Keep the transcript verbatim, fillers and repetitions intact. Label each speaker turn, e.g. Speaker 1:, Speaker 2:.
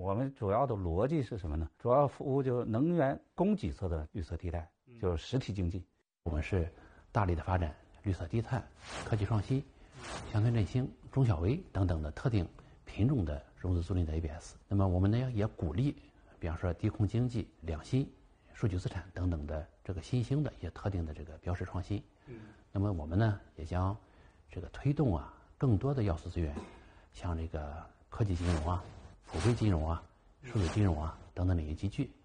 Speaker 1: 我们主要的逻辑是什么呢？主要服务就是能源供给侧的绿色替代，就是实体经济。
Speaker 2: 我们是大力的发展绿色低碳、科技创新、乡村振兴、中小微等等的特定品种的融资租赁的 A B S。那么我们呢也鼓励，比方说低空经济、两新、数据资产等等的这个新兴的一些特定的这个标识创新。嗯。那么我们呢也将这个推动啊更多的要素资源，像这个科技金融啊、普惠金融啊、数字金融啊等等领域集聚。